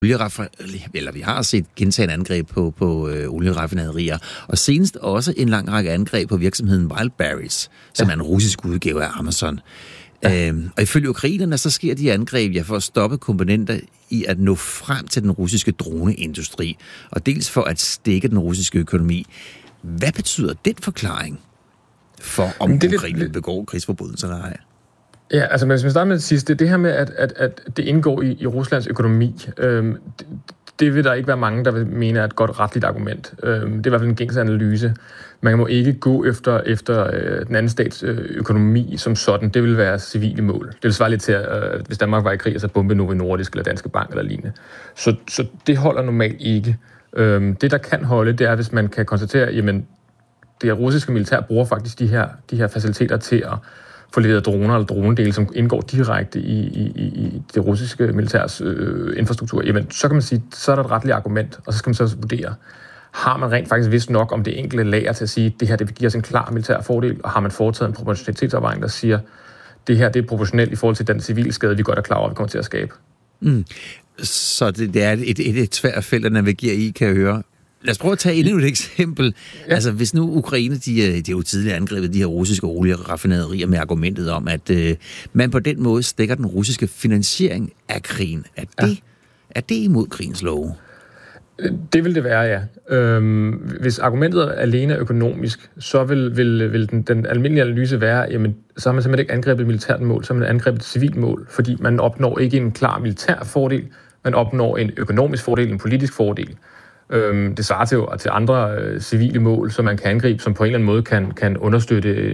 vi har set gentagne angreb på olieraffinaderier, og senest også en lang række angreb på virksomheden Wildberries, som er en russisk udgave af Amazon. Og ifølge ukrainerne, så sker de angreb for at stoppe komponenter i at nå frem til den russiske droneindustri, og dels for at stikke den russiske økonomi. Hvad betyder den forklaring for, om Ukraine begår krigsforbrydelser eller ej? Ja, altså hvis man starter med det sidste, det her med, at det indgår i Ruslands økonomi, det vil der ikke være mange, der vil mene er et godt retligt argument. Det er i hvert fald en gængse analyse. Man må ikke gå efter den anden stats økonomi som sådan. Det vil være civile mål. Det vil svare lidt til, at hvis Danmark var i krig, så bombe Novo Nordisk eller Danske Bank eller lignende. Så det holder normalt ikke. Det, der kan holde, det er, hvis man kan konstatere, jamen, det russiske militær bruger faktisk de her faciliteter til at få leveret droner eller dronedele, som indgår direkte i det russiske militærs infrastruktur, jamen, så kan man sige, så er der et retligt argument, og så skal man så vurdere, har man rent faktisk vidst nok om det enkelte lager til at sige, det her det vil give os en klar militær fordel, og har man foretaget en proportionalitetsafvejning, der siger, det her det er proportionelt i forhold til den civile skade, vi godt er klar over, vi kommer til at skabe. Så det er et svært felt at navigere i, kan jeg høre. Lad os prøve at tage endnu et eksempel. Ja. Altså, hvis nu Ukraine, de er jo tidligere angrebet de her russiske olieraffinaderier med argumentet om, at man på den måde stikker den russiske finansiering af krigen. Er det imod krigens love? Det vil det være, ja. Hvis argumentet alene er økonomisk, så vil den almindelige analyse være, jamen, så har man simpelthen ikke angrebet et militært mål, så har man angrebet et civilt mål, fordi man opnår ikke en klar militær fordel, man opnår en økonomisk fordel, en politisk fordel. Det svarer til andre civile mål, som man kan angribe, som på en eller anden måde kan understøtte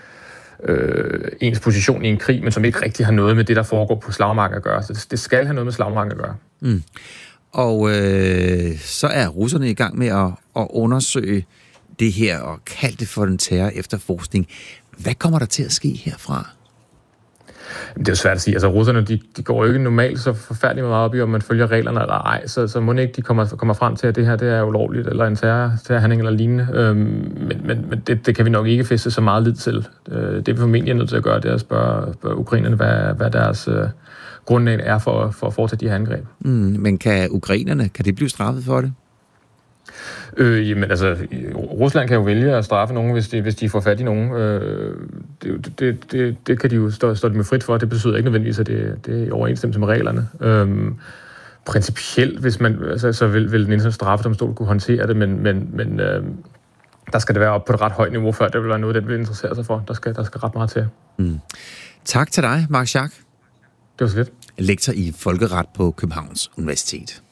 ens position i en krig, men som ikke rigtig har noget med det, der foregår på slagmarken at gøre. Så det skal have noget med slagmarken at gøre. Og så er russerne i gang med at undersøge det her og kalde det for den terror efterforskning. Hvad kommer der til at ske herfra? Det er jo svært at sige. Altså, russerne, de går jo ikke normalt så forfærdeligt meget op i, om man følger reglerne eller ej. Så må ikke de kommer frem til, at det her det er ulovligt, eller en terrorhandling eller lignende. Men det kan vi nok ikke fæste så meget lid til. Det vi formentlig er nødt til at gøre, det er at spørge ukrainerne, hvad deres grundlag er for at foretage de her angreb. Men kan ukrainerne, kan de blive straffet for det? Jamen altså, Rusland kan jo vælge at straffe nogen, hvis de får fat i nogen. Det kan de jo stå dem frit for. Det betyder ikke nødvendigvis, at det er i overensstemmelse med reglerne. Principielt, hvis man, altså, så vil den internationale straffedomstol kunne håndtere det, men der skal det være op på et ret højt niveau, før det vil være noget, den vil interessere sig for. Der skal ret meget til. Tak til dig, Mark Schack. Det var så lidt. Lektor i folkeret på Københavns Universitet.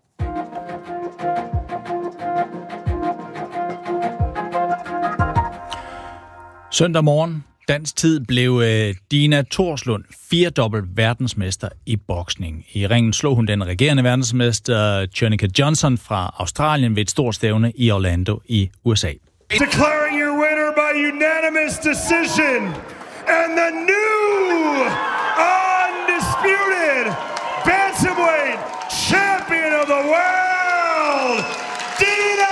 Søndag morgen, dansk tid, blev Dina Thorslund 4-dobbelt verdensmester i boksning. I ringen slog hun den regerende verdensmester Chernica Johnson fra Australien ved et stort stævne i Orlando i USA. Declaring your winner by unanimous decision and the new undisputed bantamweight champion of the world, Dina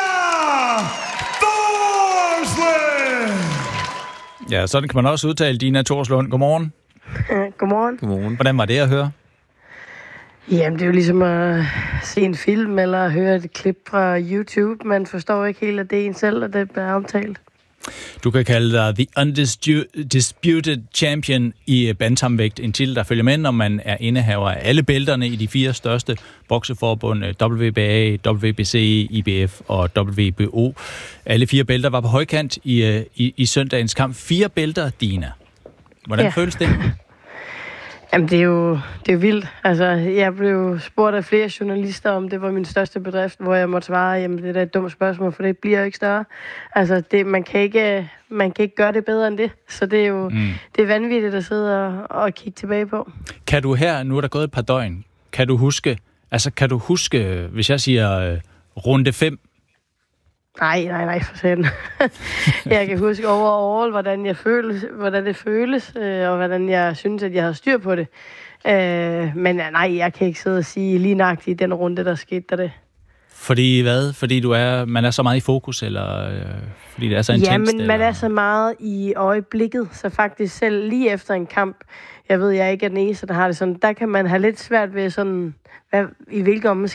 Thorslund! Ja, sådan kan man også udtale Dina Thorslund. Godmorgen. Godmorgen. Hvordan var det at høre? Jamen, det er jo ligesom at se en film eller høre et klip fra YouTube. Man forstår ikke helt, at det er en selv, og det bliver omtalt. Du kan kalde dig The Undisputed Champion i bantamvægt. En titel, der følger med, når man er indehaver af alle bælterne i de 4 største bokseforbund, WBA, WBC, IBF og WBO. Alle 4 bælter var på højkant i søndagens kamp. 4 bælter, Dina. Hvordan føles det? Jamen, det er jo vildt. Altså, jeg blev spurgt af flere journalister, om det var min største bedrift, hvor jeg måtte svare, jamen, det er da et dumt spørgsmål, for det bliver jo ikke større. Altså, man kan ikke gøre det bedre end det. Så det er jo det er vanvittigt at sidde og kigge tilbage på. Kan du her, nu er der gået et par døgn, kan du huske, hvis jeg siger runde 5? Nej, for satan. Jeg kan huske overall, hvordan det føles, og hvordan jeg synes, at jeg har styr på det. Men nej, jeg kan ikke sidde og sige lige nøjagtigt i den runde, der skete der det. Fordi hvad? Fordi man er så meget i fokus, eller fordi det er så intenst? Ja, men man er så meget i øjeblikket, så faktisk selv lige efter en kamp, jeg ved, jeg ikke er den eneste, der har det sådan. Der kan man have lidt svært ved sådan, i hvilke